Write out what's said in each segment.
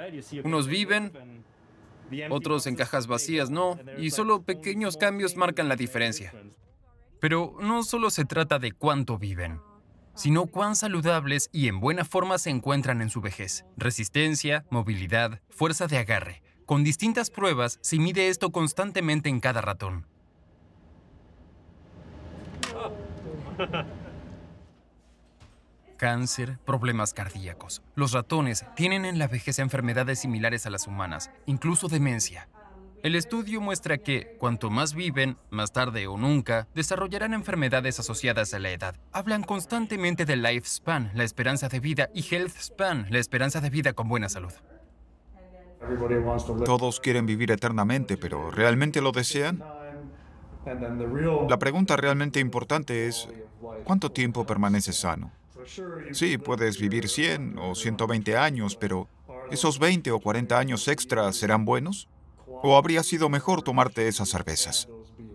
Unos viven, otros en cajas vacías no, y solo pequeños cambios marcan la diferencia. Pero no solo se trata de cuánto viven, sino cuán saludables y en buena forma se encuentran en su vejez. Resistencia, movilidad, fuerza de agarre. Con distintas pruebas se mide esto constantemente en cada ratón. Cáncer, problemas cardíacos. Los ratones tienen en la vejez enfermedades similares a las humanas, incluso demencia. El estudio muestra que, cuanto más viven, más tarde o nunca, desarrollarán enfermedades asociadas a la edad. Hablan constantemente del lifespan, la esperanza de vida, y health span, la esperanza de vida con buena salud. Todos quieren vivir eternamente, pero ¿realmente lo desean? La pregunta realmente importante es, ¿cuánto tiempo permaneces sano? Sí, puedes vivir 100 o 120 años, pero ¿esos 20 o 40 años extra serán buenos? ¿O habría sido mejor tomarte esas cervezas?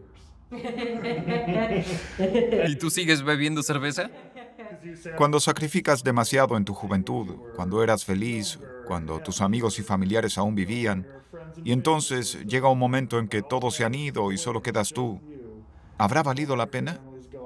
¿Y tú sigues bebiendo cerveza? Cuando sacrificas demasiado en tu juventud, cuando eras feliz, cuando tus amigos y familiares aún vivían, y entonces llega un momento en que todos se han ido y solo quedas tú, ¿habrá valido la pena?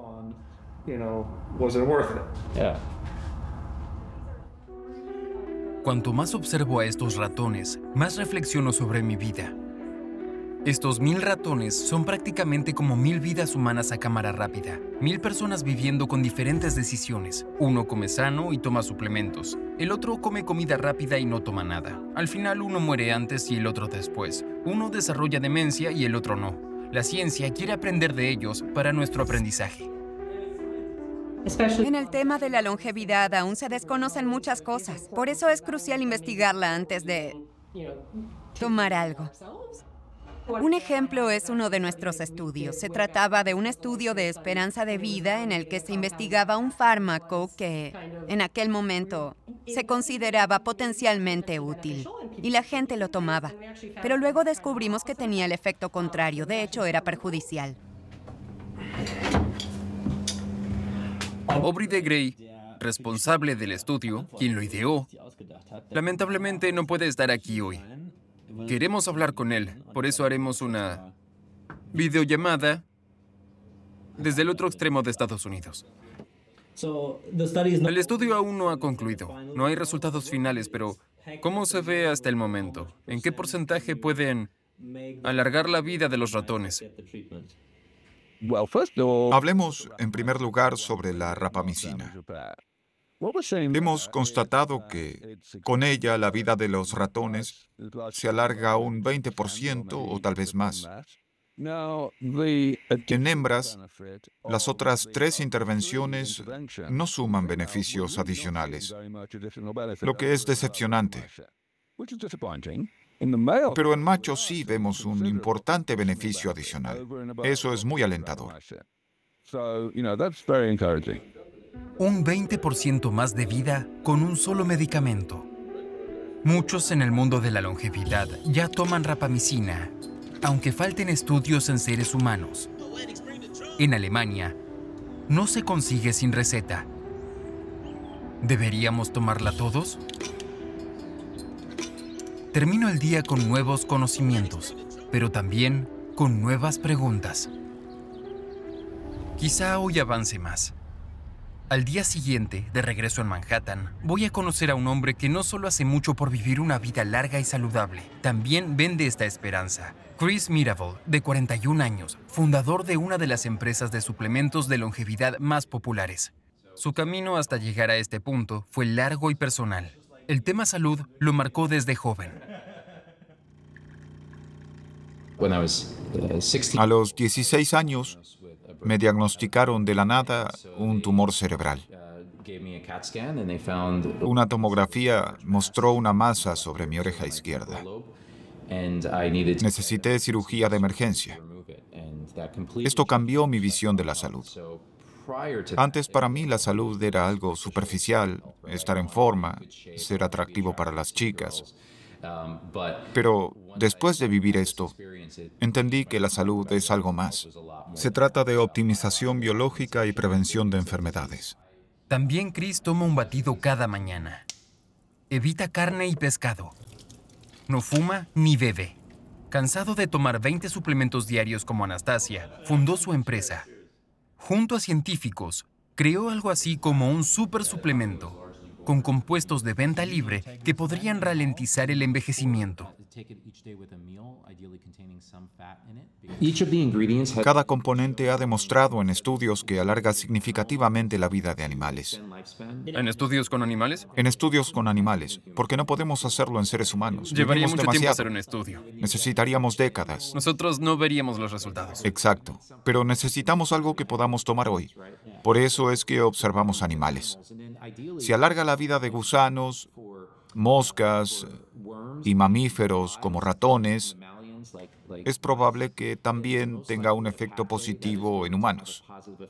Cuanto más observo a estos ratones, más reflexiono sobre mi vida. Estos 1000 ratones son prácticamente como 1000 vidas humanas a cámara rápida. 1000 personas viviendo con diferentes decisiones. Uno come sano y toma suplementos. El otro come comida rápida y no toma nada. Al final uno muere antes y el otro después. Uno desarrolla demencia y el otro no. La ciencia quiere aprender de ellos para nuestro aprendizaje. En el tema de la longevidad aún se desconocen muchas cosas. Por eso es crucial investigarla antes de tomar algo. Un ejemplo es uno de nuestros estudios. Se trataba de un estudio de esperanza de vida en el que se investigaba un fármaco que, en aquel momento, se consideraba potencialmente útil. Y la gente lo tomaba. Pero luego descubrimos que tenía el efecto contrario. De hecho, era perjudicial. Aubrey de Grey, responsable del estudio, quien lo ideó, lamentablemente no puede estar aquí hoy. Queremos hablar con él, por eso haremos una videollamada desde el otro extremo de Estados Unidos. El estudio aún no ha concluido. No hay resultados finales, pero ¿cómo se ve hasta el momento? ¿En qué porcentaje pueden alargar la vida de los ratones? Hablemos, en primer lugar, sobre la rapamicina. Hemos constatado que con ella la vida de los ratones se alarga un 20% o tal vez más. En hembras, las otras 3 intervenciones no suman beneficios adicionales, lo que es decepcionante. Pero en machos sí vemos un importante beneficio adicional. Eso es muy alentador. Un 20% más de vida con un solo medicamento. Muchos en el mundo de la longevidad ya toman rapamicina, aunque falten estudios en seres humanos. En Alemania, no se consigue sin receta. ¿Deberíamos tomarla todos? Termino el día con nuevos conocimientos, pero también con nuevas preguntas. Quizá hoy avance más. Al día siguiente, de regreso en Manhattan, voy a conocer a un hombre que no solo hace mucho por vivir una vida larga y saludable, también vende esta esperanza. Chris Mirabal, de 41 años, fundador de una de las empresas de suplementos de longevidad más populares. Su camino hasta llegar a este punto fue largo y personal. El tema salud lo marcó desde joven. A los 16 años, me diagnosticaron de la nada un tumor cerebral. Una tomografía mostró una masa sobre mi oreja izquierda. Necesité cirugía de emergencia. Esto cambió mi visión de la salud. Antes para mí la salud era algo superficial, estar en forma, ser atractivo para las chicas. Pero después de vivir esto, entendí que la salud es algo más. Se trata de optimización biológica y prevención de enfermedades. También Chris toma un batido cada mañana. Evita carne y pescado. No fuma ni bebe. Cansado de tomar 20 suplementos diarios como Anastasia, fundó su empresa. Junto a científicos, creó algo así como un supersuplemento, con compuestos de venta libre que podrían ralentizar el envejecimiento. Cada componente ha demostrado en estudios que alarga significativamente la vida de animales. ¿En estudios con animales? En estudios con animales, porque no podemos hacerlo en seres humanos. Llevaría Vivimos mucho tiempo demasiado. hacer un estudio. Necesitaríamos décadas. Nosotros no veríamos los resultados. Exacto. Pero necesitamos algo que podamos tomar hoy. Por eso es que observamos animales. Si alarga la vida de gusanos, moscas y mamíferos como ratones, es probable que también tenga un efecto positivo en humanos.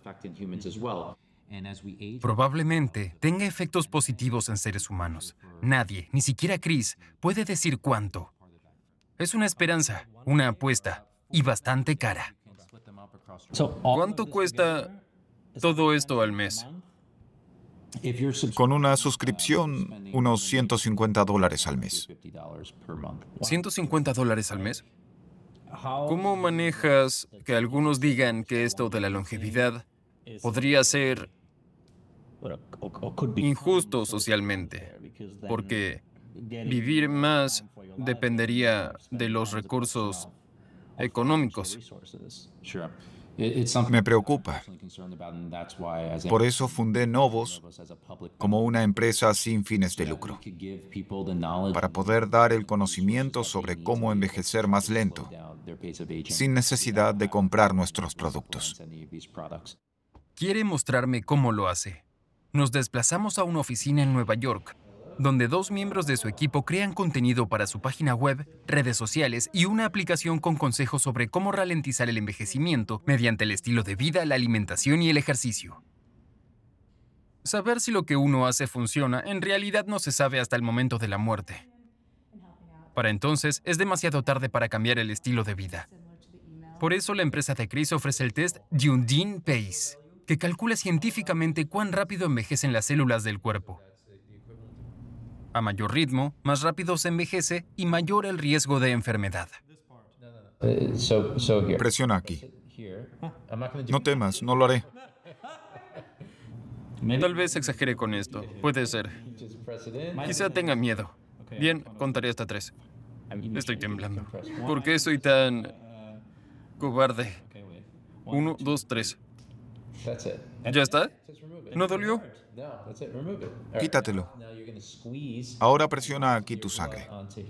Probablemente tenga efectos positivos en seres humanos. Nadie, ni siquiera Chris, puede decir cuánto. Es una esperanza, una apuesta, y bastante cara. ¿Cuánto cuesta todo esto al mes? Con una suscripción, unos $150 al mes. ¿$150 al mes? ¿Cómo manejas que algunos digan que esto de la longevidad podría ser injusto socialmente? Porque vivir más dependería de los recursos económicos. Me preocupa. Por eso fundé Novos como una empresa sin fines de lucro, para poder dar el conocimiento sobre cómo envejecer más lento, sin necesidad de comprar nuestros productos. Quiere mostrarme cómo lo hace. Nos desplazamos a una oficina en Nueva York, donde 2 miembros de su equipo crean contenido para su página web, redes sociales y una aplicación con consejos sobre cómo ralentizar el envejecimiento mediante el estilo de vida, la alimentación y el ejercicio. Saber si lo que uno hace funciona en realidad no se sabe hasta el momento de la muerte. Para entonces, es demasiado tarde para cambiar el estilo de vida. Por eso la empresa de Chris ofrece el test Dundee Pace, que calcula científicamente cuán rápido envejecen las células del cuerpo. A mayor ritmo, más rápido se envejece y mayor el riesgo de enfermedad. Presiona aquí. No temas, no lo haré. Tal vez exagere con esto. Puede ser. Quizá tenga miedo. Bien, contaré hasta 3. Estoy temblando. ¿Por qué soy tan cobarde? 1, 2, 3. ¿Ya está? ¿No dolió? Quítatelo. Ahora presiona aquí tu sangre.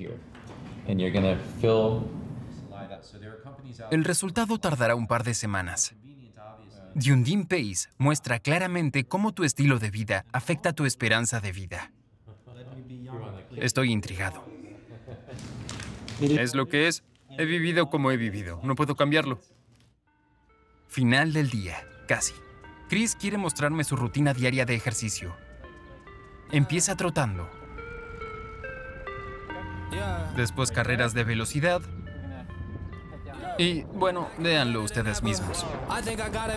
El resultado tardará un par de semanas. Dundee Pace muestra claramente cómo tu estilo de vida afecta tu esperanza de vida. Estoy intrigado. ¿Es lo que es? He vivido como he vivido. No puedo cambiarlo. Final del día. Casi. Chris quiere mostrarme su rutina diaria de ejercicio. Empieza trotando. Después carreras de velocidad. Y, bueno, véanlo ustedes mismos.